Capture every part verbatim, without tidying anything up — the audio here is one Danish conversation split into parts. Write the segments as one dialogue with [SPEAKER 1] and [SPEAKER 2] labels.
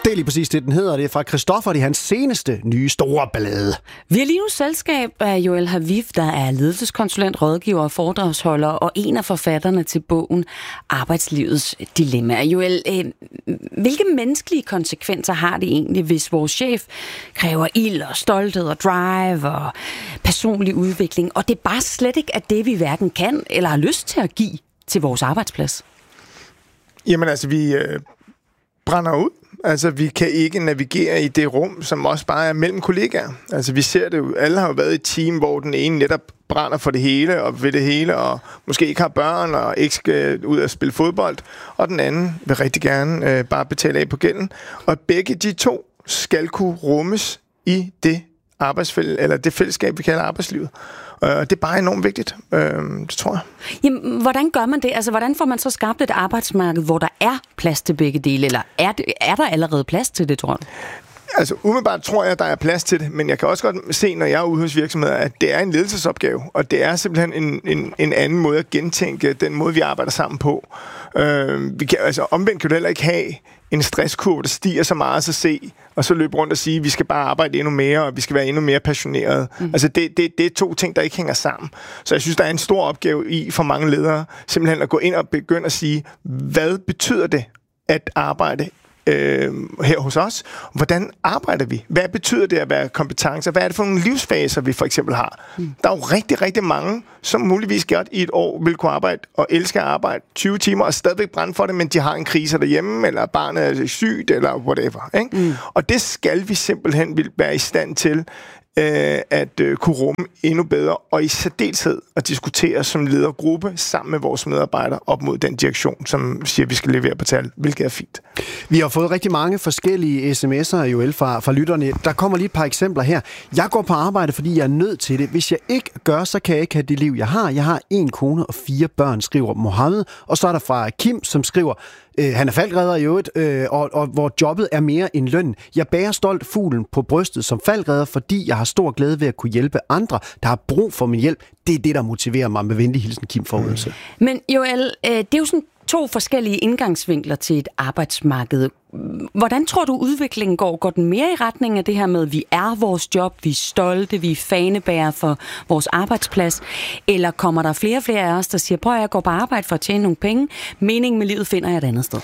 [SPEAKER 1] Det er lige præcis det, den hedder. Det er fra Christoffer, det er hans seneste nye store ballade.
[SPEAKER 2] Vi har lige nu selskab af Joel Haviv, der er ledelseskonsulent, rådgiver og foredragsholder, og en af forfatterne til bogen Arbejdslivets Dilemma. Joel, øh, hvilke menneskelige konsekvenser har det egentlig, hvis vores chef kræver ild og stolthed og drive og personlig udvikling, og det bare slet ikke er det, vi hverken kan eller har lyst til at give til vores arbejdsplads?
[SPEAKER 3] Jamen altså, vi øh, brænder ud. Altså, vi kan ikke navigere i det rum, som også bare er mellem kollegaer. Altså, vi ser det jo. Alle har jo været i et team, hvor den ene netop brænder for det hele og ved det hele, og måske ikke har børn og ikke skal ud og spille fodbold. Og den anden vil rigtig gerne øh, bare betale af på gælden. Og begge de to skal kunne rummes i det arbejdsfællesskab, eller det fællesskab, vi kalder arbejdslivet. Uh, det er bare enormt vigtigt, uh, det tror jeg.
[SPEAKER 2] Jamen, hvordan gør man det? Altså, hvordan får man så skabt et arbejdsmarked, hvor der er plads til begge dele, eller er, det, er der allerede plads til det, tror du?
[SPEAKER 3] Altså, umiddelbart tror jeg, at der er plads til det, men jeg kan også godt se, når jeg er ude hos virksomheder, at det er en ledelsesopgave, og det er simpelthen en, en, en anden måde at gentænke den måde, vi arbejder sammen på. Uh, vi kan, altså, omvendt kan du heller ikke have en stresskurve, der stiger så meget, så se, og så løbe rundt og sige, at vi skal bare arbejde endnu mere, og vi skal være endnu mere passionerede. Mm. Altså, det, det, det er to ting, der ikke hænger sammen. Så jeg synes, der er en stor opgave i for mange ledere, simpelthen at gå ind og begynde at sige, hvad betyder det at arbejde øh, her hos os? Hvordan arbejder vi? Hvad betyder det at være kompetencer? Hvad er det for nogle livsfaser, vi for eksempel har? Mm. Der er jo rigtig, rigtig mange, som muligvis godt i et år vil kunne arbejde og elsker at arbejde tyve timer og stadigvæk brænde for det, men de har en krise derhjemme, eller barnet er sygt, eller whatever. Ikke? Mm. Og det skal vi simpelthen være i stand til øh, at øh, kunne rumme endnu bedre, og i særdeleshed at diskutere som ledergruppe sammen med vores medarbejdere op mod den direktion, som siger, at vi skal levere på tal, hvilket er fint.
[SPEAKER 1] Vi har fået rigtig mange forskellige sms'er, Joel, fra, fra lytterne. Der kommer lige et par eksempler her. Jeg går på arbejde, fordi jeg er nødt til det. Hvis jeg ikke gør, så kan jeg ikke have det liv, jeg har. Jeg har en kone og fire børn, skriver Mohammed. Og så er der fra Kim, som skriver, øh, han er falckredder i øvrigt, øh, og, og hvor jobbet er mere end løn. Jeg bærer stolt fuglen på brystet som falckredder, fordi jeg har stor glæde ved at kunne hjælpe andre, der har brug for min hjælp. Det er det, der motiverer mig. Med venlig hilsen, Kim Forudse.
[SPEAKER 2] Men Joel, øh, det er jo sådan to forskellige indgangsvinkler til et arbejdsmarked. Hvordan tror du, udviklingen går? Går den mere i retning af det her med, at vi er vores job, vi er stolte, vi er fanebærere for vores arbejdsplads? Eller kommer der flere og flere af os, der siger, prøv at jeg går på arbejde for at tjene nogle penge, meningen med livet finder jeg et andet sted?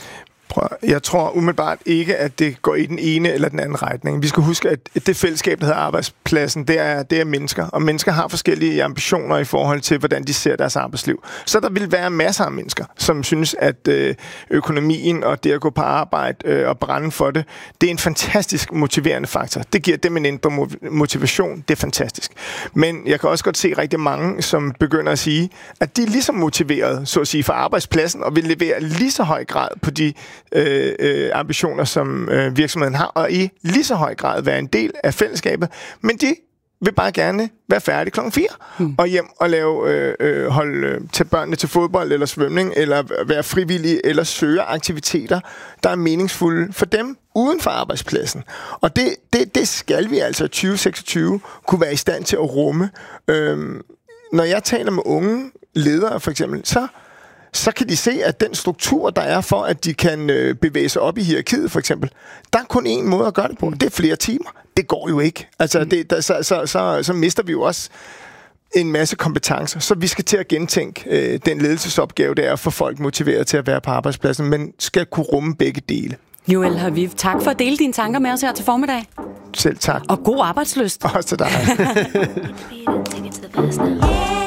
[SPEAKER 3] Jeg tror umiddelbart ikke, at det går i den ene eller den anden retning. Vi skal huske, at det fællesskab, der hedder arbejdspladsen, det er, det er mennesker. Og mennesker har forskellige ambitioner i forhold til, hvordan de ser deres arbejdsliv. Så der vil være masser af mennesker, som synes, at økonomien og det at gå på arbejde og brænde for det, det er en fantastisk motiverende faktor. Det giver dem en indre motivation. Det er fantastisk. Men jeg kan også godt se rigtig mange, som begynder at sige, at de er lige så motiveret, så at sige, for arbejdspladsen, og vil levere lige så høj grad på de Øh, øh, ambitioner, som øh, virksomheden har, og i lige så høj grad være en del af fællesskabet, men de vil bare gerne være færdige klokken fire, hmm. og hjem og lave øh, øh, holde øh, til børnene til fodbold eller svømning, eller være frivillige, eller søge aktiviteter, der er meningsfulde for dem uden for arbejdspladsen. Og det, det, det skal vi altså i tyve seksogtyve kunne være i stand til at rumme. Øh, når jeg taler med unge ledere for eksempel, så så kan de se, at den struktur, der er for, at de kan øh, bevæge sig op i hierarkiet, for eksempel, der er kun én måde at gøre det på. Det er flere timer. Det går jo ikke. Altså, det, der, så, så, så, så mister vi jo også en masse kompetencer. Så vi skal til at gentænke øh, den ledelsesopgave, det er at få folk motiveret til at være på arbejdspladsen, men skal kunne rumme begge dele.
[SPEAKER 2] Joel Haviv, tak for at dele dine tanker med os her til formiddag.
[SPEAKER 3] Selv tak.
[SPEAKER 2] Og god arbejdslyst.
[SPEAKER 3] Også til dig.